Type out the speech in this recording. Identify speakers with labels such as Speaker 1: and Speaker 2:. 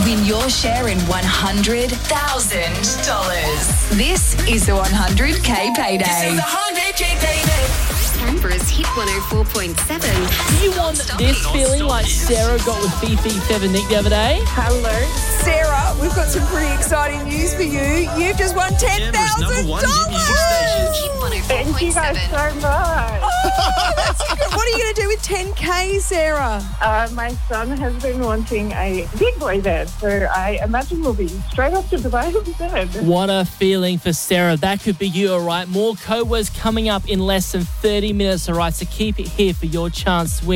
Speaker 1: Win your share in $100,000. This is the 100K Payday.
Speaker 2: This is the 100K Payday.
Speaker 3: Canberra's Hit 104.7.
Speaker 4: Do you want this feeling like Sarah got with Fifi Fevenick the other day?
Speaker 5: Hello. Sarah, we've got some pretty exciting news for you. You've just won $10,000.
Speaker 3: Thank you guys
Speaker 5: so much. Oh, that's good. What are you going to do with 10K, Sarah?
Speaker 6: My son has been wanting a big boy bed, so I imagine we'll be straight off to Dubai with bed.
Speaker 4: What a feeling for Sarah. That could be you, all right? More co-words coming up in less than 30 minutes, all right? So keep it here for your chance to win.